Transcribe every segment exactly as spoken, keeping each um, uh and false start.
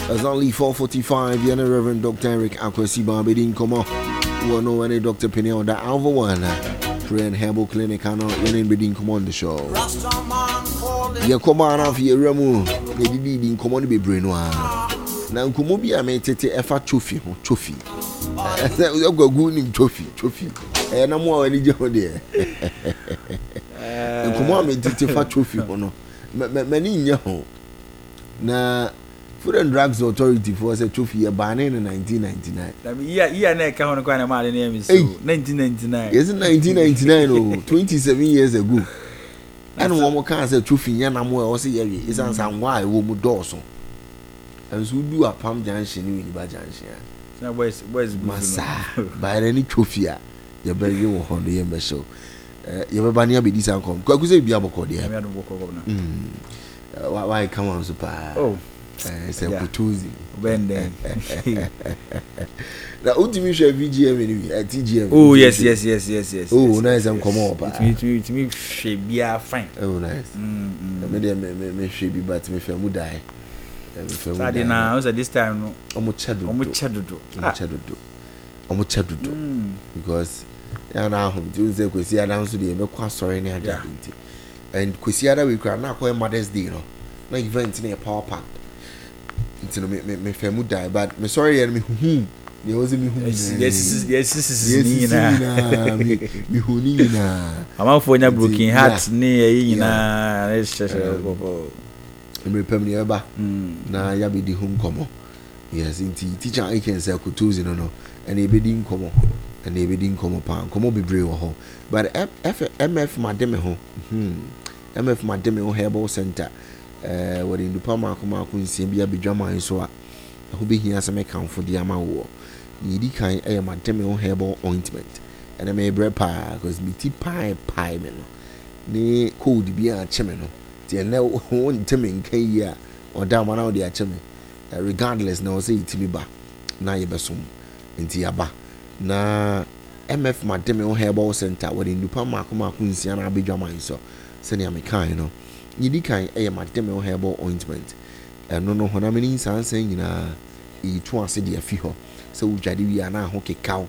It's only four forty-five. You're the Reverend Doctor Eric Akwesi Barbedin. Come on. You know any Doctor Penny on the Alva one. Prayer and Herbal Clinic. I know your name Bedin. Come on the show. You come on off your remu. They didn't come on to be brainwashed. Now, Kumobi, I may take a fat trophy. Trophy. I'll go good in trophy. Trophy. And I'm more eligible there. And come on, me take a fat trophy. Many in your home. Now, Food and Drugs Authority for a trophy banning in nineteen ninety-nine. Yeah, yeah, neck on a kind of my name is nineteen ninety-nine. Yes, nineteen ninety-nine, oh, twenty-seven years ago. And one more can't say trophy, Yana Moore, or say, it's on some why, woman Dawson. And so do a palm junction in the Bajansia. Now, where's where's Massa by any trophy? You're very young on the ember show. You're a banner be this outcome. Because you be able to call why come on, super? Oh. It's a Kutuzi. When then? The ultimate V G M at T G M. Oh, yes, yes, yes, yes, yes. Oh, nice and come up. To me, to me, she be a fine. Oh, nice. Maybe she be, but me feel would die. Saturday now, so this time, no. Omuchadu. Omuchadu. Omuchadu. Omuchadu. Because now, Tuesday, we see announced today, no quite sorry, and Kusiada, we can now call Mother's Day, no. No event in a power pack. Until me me me family die, but me sorry and me who there was me who yes yes yes this is Nina me me who Nina I'm out for your broken heart ni na let's just me family eba na ya be di home komo yes inti teacher I can say kutuzi no no and e be di komo and e be di komo pa komo bebre wo ho but M F mademe ho M F mademe ho herbal center eh wori ndupa mako mako nsiem bia bedwaman so a ho behia se me kan fo dia ma wo yidi kan eh mademe ho herbal ointment and me bre pa cause me ti pie pie me no ni cold bia cheme no ti na ho nteme nkan yi a oda ma na odi a cheme regardless na o say itimi ba na ye besom nti yaba na M F mademe ho herbal center wori ndupa mako mako nsia na bedwaman so se ne amekan no yidi kan eh mademe herbal ointment eno no hona meni sansan nyina e tu ase de afi ho se wudwade wi ana ho kekaw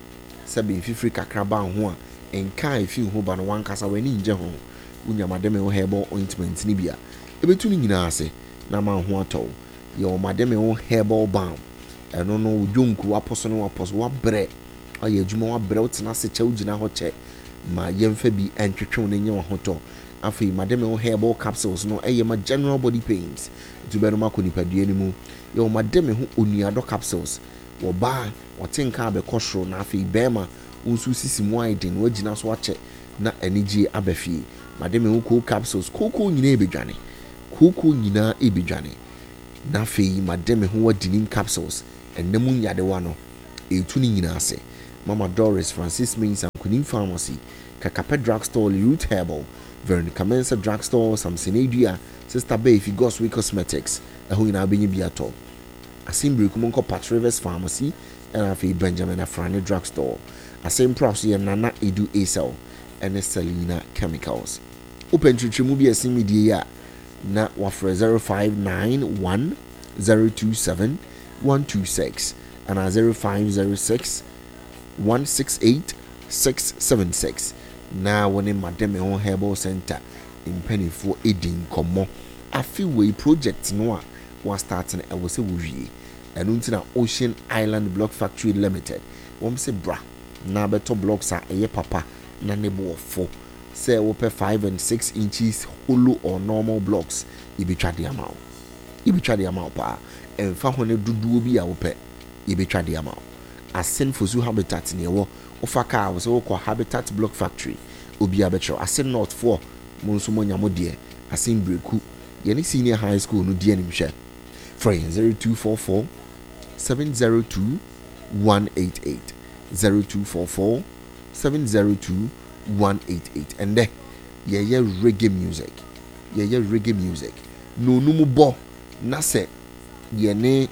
se be fifiri kakra ba ho a enka afi ho ba no wankasa wani nje ho unya mademe herbal ointment ni bia ebetu ni nyina ase na ma ho atɔ ye mademe herbal balm eno no wudwonku aposo no aposo wa bre aye adwuma wa bre wotena se kyɛw gina ho kyɛ ma yemfa bi antwetwe no nye ho tɔ afi mademe herbal capsules no eye ma general body pains to be no makoni padua ni mu ye mademe ho onuado capsules wo ba wotenka be kosro na afi bema unsu sisi mu aiden wagina so ache na anigye abafi mademe ho cool capsules koko nyina ebedwane koko nyina ebedwane na afi mademe ho wadinim capsules enemu nyade wa no etu ni nyina ase Mama Doris Francis Means and Kunim Pharmacy Kakape Drugstore Root Herbal Veronica Mensa Drugstore Samsonadia Sister Bay Figos Cosmetics eho ina benye biato Asimbri kumonko Pat Rivers Pharmacy and afi Benjamin Afrani Drugstore Asim Props ye Nana Edu Acel and Selena Chemicals Open trichimu bi asimi die ya na wafre zero five nine one zero two seven one two six and a zero five zero six one six eight six seven six na woni mademe ho herbal center in Pennyfo Edin Komo afi we project no a was starting e was se wo wie enu ntina Ocean Island Block Factory Limited wom se bra na beto blocks a eye papa na nebo fo say we pay five and six inches hollow or normal blocks ibetwa de amount ibetwa de amount pa emfa ho ne duduo bi a wo pay ibetwa de amount asen fosu habitat ne wo ofaka wo se wo Habitat Block Factory obi abetro asen north four monso monya mo de asen breku ye ne senior high school no de anim hwe phone zero two four four seven zero two one eight eight zero two four four seven zero two one eight eight and there yeah yeah reggae music yeah yeah reggae music no no mo bo na se ye ne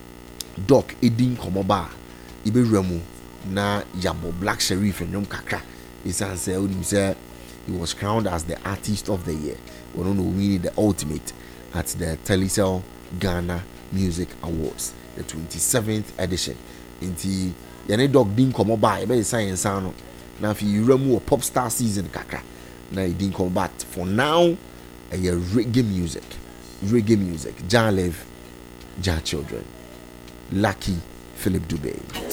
doc edin komoba ibewramu na yabo Black Sheriff and kakra isan say onim say he was crowned as the artist of the year. We don't know we need the ultimate at the Telecel Ghana Music Awards, the twenty-seventh edition. Inti yene dog din komo ba e be science ano. Na fi yuramu pop star season kakra. Na e din komo but for now a reggae music. Reggae music. Jah Live, Jah Children. Lucky Philip Dubé.